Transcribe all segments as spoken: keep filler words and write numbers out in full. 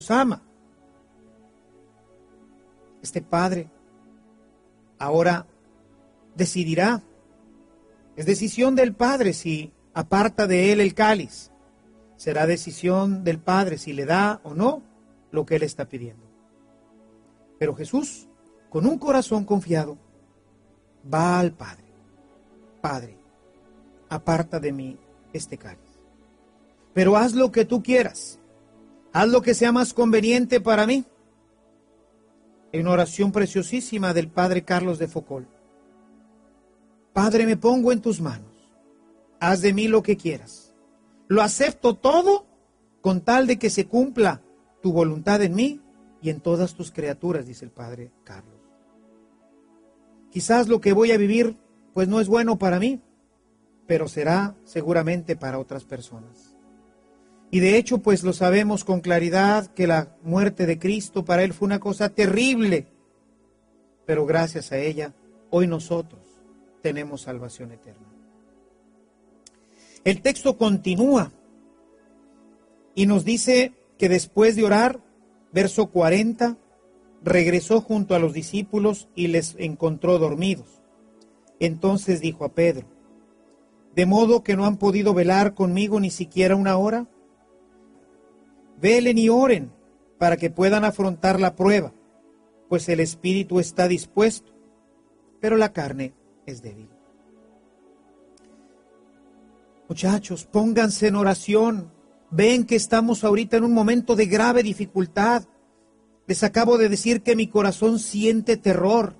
ama. Este Padre ahora decidirá. Es decisión del Padre si aparta de él el cáliz. Será decisión del Padre si le da o no lo que él está pidiendo. Pero Jesús, con un corazón confiado, va al Padre. Padre, aparta de mí este cáliz. Pero haz lo que tú quieras. Haz lo que sea más conveniente para mí. Hay una oración preciosísima del Padre Carlos de Foucault. Padre, me pongo en tus manos. Haz de mí lo que quieras. Lo acepto todo con tal de que se cumpla tu voluntad en mí y en todas tus criaturas, dice el Padre Carlos. Quizás lo que voy a vivir pues no es bueno para mí, pero será seguramente para otras personas. Y de hecho pues lo sabemos con claridad que la muerte de Cristo para él fue una cosa terrible, pero gracias a ella hoy nosotros tenemos salvación eterna. El texto continúa y nos dice que después de orar, verso cuarenta, regresó junto a los discípulos y les encontró dormidos. Entonces dijo a Pedro, ¿de modo que no han podido velar conmigo ni siquiera una hora? Velen y oren para que puedan afrontar la prueba, pues el espíritu está dispuesto, pero la carne es débil. Muchachos, pónganse en oración. Ven que estamos ahorita en un momento de grave dificultad. Les acabo de decir que mi corazón siente terror.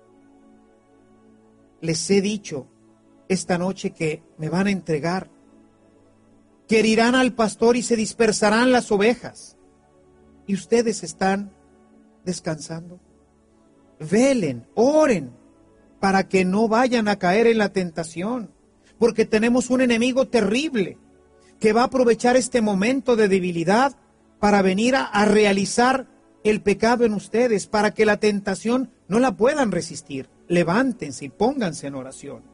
Les he dicho esta noche que me van a entregar, que herirán al pastor y se dispersarán las ovejas. Y ustedes están descansando. Velen, oren, para que no vayan a caer en la tentación, porque tenemos un enemigo terrible que va a aprovechar este momento de debilidad para venir a, a realizar el pecado en ustedes, para que la tentación no la puedan resistir. Levántense y pónganse en oración.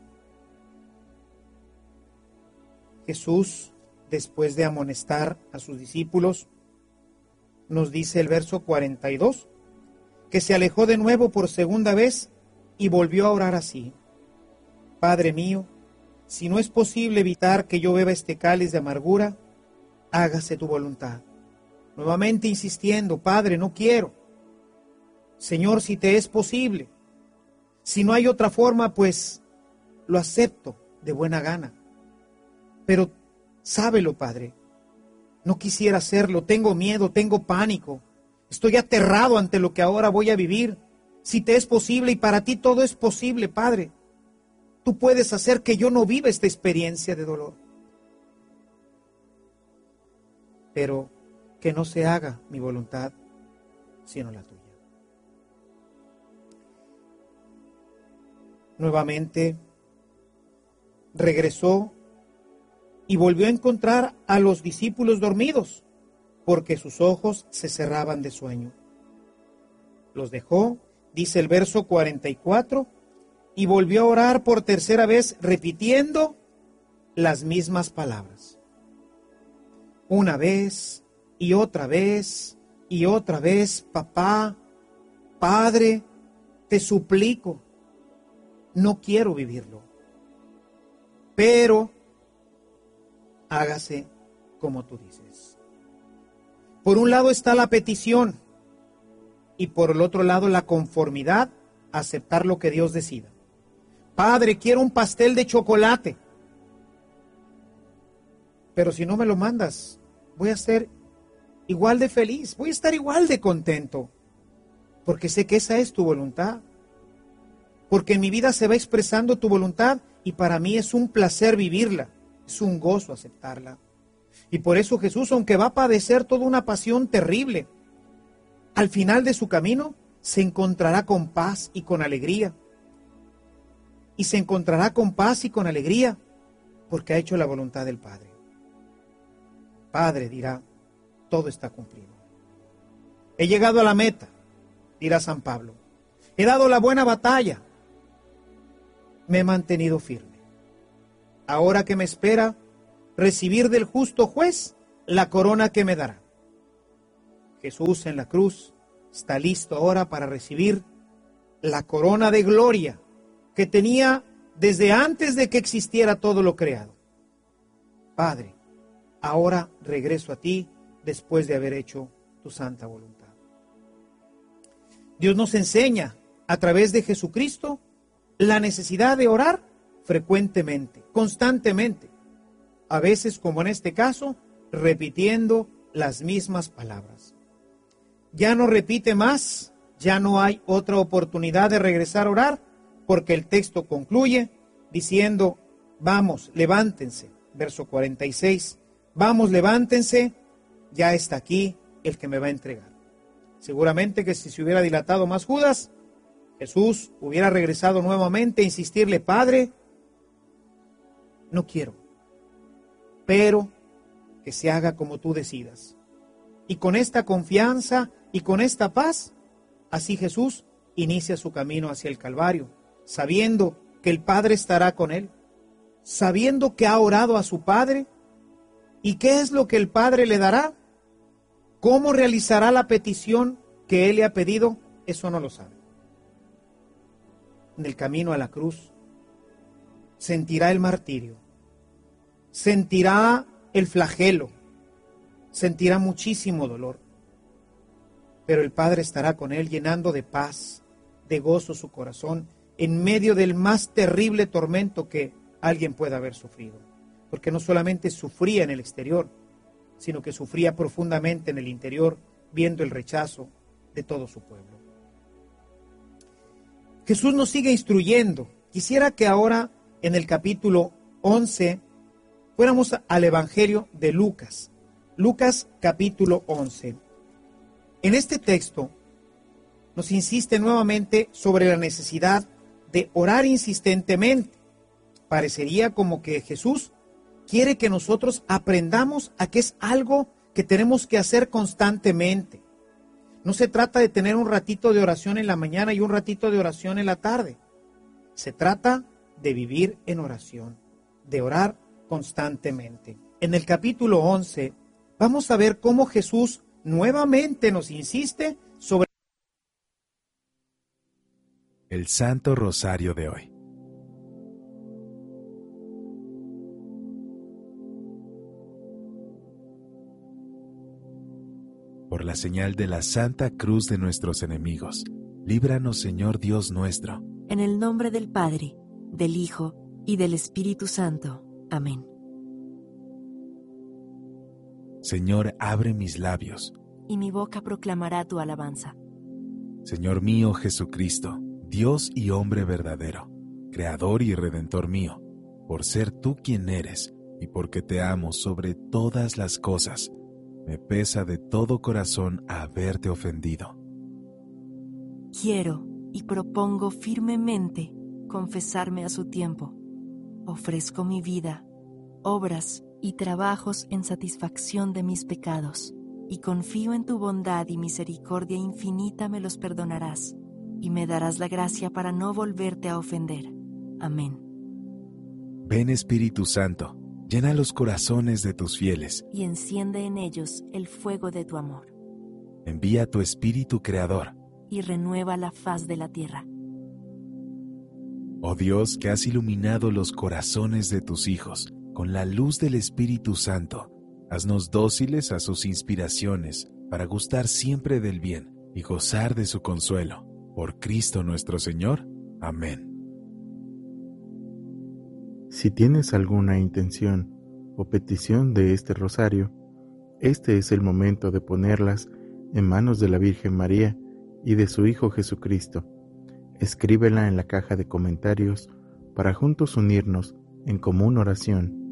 Jesús, después de amonestar a sus discípulos, nos dice el verso cuarenta y dos, que se alejó de nuevo por segunda vez y volvió a orar así: Padre mío, si no es posible evitar que yo beba este cáliz de amargura, hágase tu voluntad. Nuevamente insistiendo, Padre, no quiero. Señor, si te es posible. Si no hay otra forma, pues lo acepto de buena gana. Pero sábelo, Padre, no quisiera hacerlo, tengo miedo, tengo pánico. Estoy aterrado ante lo que ahora voy a vivir. Si te es posible y para ti todo es posible, Padre, tú puedes hacer que yo no viva esta experiencia de dolor. Pero que no se haga mi voluntad, sino la tuya. Nuevamente regresó y volvió a encontrar a los discípulos dormidos, porque sus ojos se cerraban de sueño. Los dejó, dice el verso cuarenta y cuatro, y volvió a orar por tercera vez, repitiendo las mismas palabras. Una vez, y otra vez, y otra vez, papá, Padre, te suplico, no quiero vivirlo, pero hágase como tú dices. Por un lado está la petición, y por el otro lado la conformidad a aceptar lo que Dios decida. Padre, quiero un pastel de chocolate, pero si no me lo mandas, voy a ser igual de feliz, voy a estar igual de contento, porque sé que esa es tu voluntad, porque en mi vida se va expresando tu voluntad y para mí es un placer vivirla, es un gozo aceptarla. Y por eso Jesús, aunque va a padecer toda una pasión terrible, al final de su camino se encontrará con paz y con alegría. Y se encontrará con paz y con alegría porque ha hecho la voluntad del Padre. Padre, dirá, todo está cumplido. He llegado a la meta, dirá San Pablo. He dado la buena batalla. Me he mantenido firme. Ahora que me espera recibir del justo juez la corona que me dará. Jesús en la cruz está listo ahora para recibir la corona de gloria que tenía desde antes de que existiera todo lo creado. Padre, ahora regreso a ti después de haber hecho tu santa voluntad. Dios nos enseña a través de Jesucristo la necesidad de orar frecuentemente, constantemente, a veces, como en este caso, repitiendo las mismas palabras. Ya no repite más, ya no hay otra oportunidad de regresar a orar, porque el texto concluye diciendo, vamos, levántense, verso cuarenta y seis, vamos, levántense, ya está aquí el que me va a entregar. Seguramente que si se hubiera dilatado más Judas, Jesús hubiera regresado nuevamente a insistirle, Padre, no quiero, pero que se haga como tú decidas. Y con esta confianza y con esta paz, así Jesús inicia su camino hacia el Calvario, sabiendo que el Padre estará con él, sabiendo que ha orado a su Padre. ¿Y qué es lo que el Padre le dará? ¿Cómo realizará la petición que él le ha pedido? Eso no lo sabe. En el camino a la cruz, sentirá el martirio, sentirá el flagelo, sentirá muchísimo dolor, pero el Padre estará con él llenando de paz, de gozo su corazón, en medio del más terrible tormento que alguien pueda haber sufrido, porque no solamente sufría en el exterior, sino que sufría profundamente en el interior, viendo el rechazo de todo su pueblo. Jesús nos sigue instruyendo. Quisiera que ahora, en el capítulo once, fuéramos al Evangelio de Lucas. Lucas capítulo once. En este texto nos insiste nuevamente sobre la necesidad de orar insistentemente. Parecería como que Jesús quiere que nosotros aprendamos a que es algo que tenemos que hacer constantemente. No se trata de tener un ratito de oración en la mañana y un ratito de oración en la tarde. Se trata de vivir en oración, de orar constantemente. En el capítulo once vamos a ver cómo Jesús nuevamente nos insiste sobre el Santo Rosario de hoy. Por la señal de la Santa Cruz de nuestros enemigos, líbranos, Señor Dios nuestro. En el nombre del Padre, del Hijo y del Espíritu Santo. Amén. Señor, abre mis labios, y mi boca proclamará tu alabanza. Señor mío Jesucristo, Dios y hombre verdadero, Creador y Redentor mío, por ser tú quien eres y porque te amo sobre todas las cosas, me pesa de todo corazón haberte ofendido. Quiero y propongo firmemente confesarme a su tiempo. Ofrezco mi vida, obras y trabajos en satisfacción de mis pecados, y confío en tu bondad y misericordia infinita me los perdonarás, y me darás la gracia para no volverte a ofender. Amén. Ven, Espíritu Santo, llena los corazones de tus fieles, y enciende en ellos el fuego de tu amor. Envía tu Espíritu Creador, y renueva la faz de la tierra. Oh Dios, que has iluminado los corazones de tus hijos con la luz del Espíritu Santo, haznos dóciles a sus inspiraciones para gustar siempre del bien y gozar de su consuelo. Por Cristo nuestro Señor. Amén. Si tienes alguna intención o petición de este rosario, este es el momento de ponerlas en manos de la Virgen María y de su Hijo Jesucristo. Escríbela en la caja de comentarios para juntos unirnos en común oración